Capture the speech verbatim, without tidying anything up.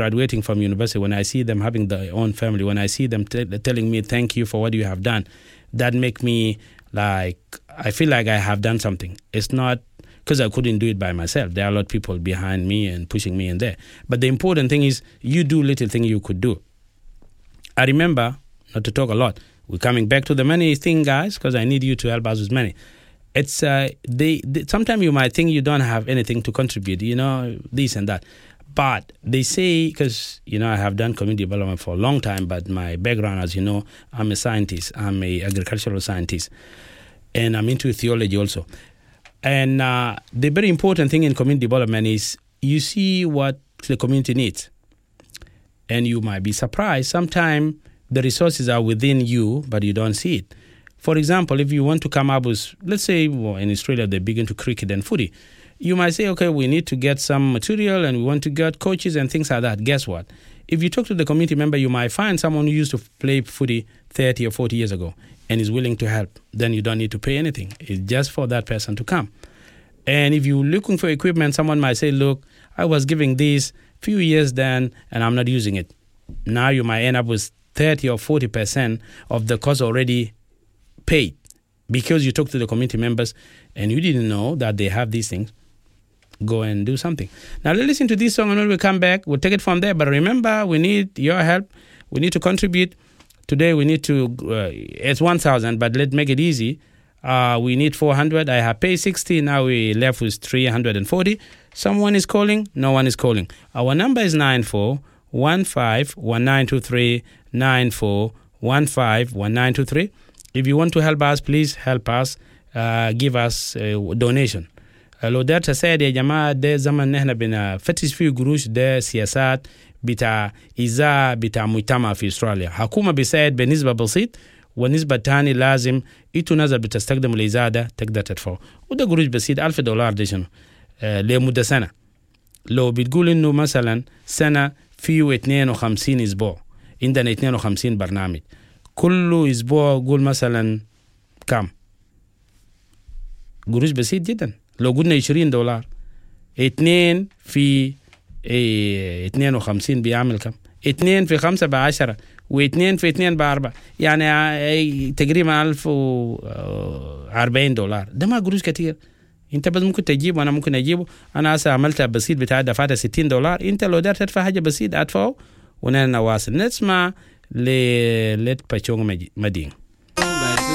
graduating from university, when I see them having their own family, when I see them t- telling me thank you for what you have done, that make me like, I feel like I have done something. It's not because I couldn't do it by myself. There are a lot of people behind me and pushing me in there. But the important thing is you do little thing you could do. I remember, not to talk a lot, we're coming back to the money thing, guys, because I need you to help us with money. It's uh, they, they sometimes you might think you don't have anything to contribute, you know, this and that. But they say, because, you know, I have done community development for a long time, but my background, as you know, I'm a scientist. I'm a agricultural scientist. And I'm into theology also. And uh, the very important thing in community development is you see what the community needs. And you might be surprised. Sometimes the resources are within you, but you don't see it. For example, if you want to come up with, let's say, well, in Australia, they begin to cricket and footy. You might say, okay, we need to get some material and we want to get coaches and things like that. Guess what? If you talk to the community member, you might find someone who used to play footy thirty or forty years ago and is willing to help. Then you don't need to pay anything. It's just for that person to come. And if you're looking for equipment, someone might say, look, I was giving this few years then and I'm not using it. Now you might end up with thirty or forty percent of the cost already paid because you talk to the community members and you didn't know that they have these things. Go and do something. Now let's listen to this song and when we come back, we'll take it from there. But remember, we need your help. We need to contribute. Today we need to, uh, it's one thousand, but let's make it easy. Uh, we need four hundred. I have paid sixty. Now we left with three hundred forty. Someone is calling. No one is calling. Our number is nine four one five one nine two three, nine four one five one nine two three. If you want to help us, please help us. Uh, give us a donation. لو دار تساعد يا جماعة ده زمن نحن بنفتش فيه قروش ده سياسات بتاع إذاعة بتاع مجتمع في أستراليا. حكومة بيساعد بنسبة بسيط والنسبة الثانية لازم إنتوا ناس بتستخدموا الإذاعة ده تقدر تدفعوا. وده قروش بسيط ألف دولار ده شنو آه لمدة سنة. لو بتقول إنه مثلا سنة فيه اثنين وخمسين أسبوع عندنا اثنين وخمسين برنامج كل أسبوع قول مثلا كم قروش بسيط جدا. لو قلنا عشرين دولار اثنين في ايه اثنين وخمسين بيعمل كم اثنين في خمسة بعشرة واثنين في اثنين بأربعة يعني ايه تقريبا ألف وأربعين دولار. ده ما قروش كتير. انت بس ممكن تجيبه وانا ممكن اجيبه. انا هسه عملتها بسيط بتاع دفعتها ستين دولار. انت لو دار تدفع حاجة بسيط ادفعه ونحن نواصل نسمع لليت باتشونغ مدين.